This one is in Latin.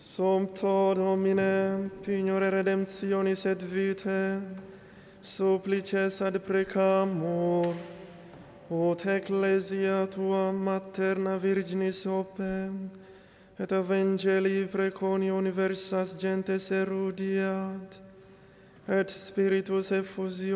Sumpto Domine, pignore redemptionis et vitae, supplices ad precamur, ut ecclesia tua materna virginis ope, et evangelii preconio universas gentes erudiat, et spiritus effusio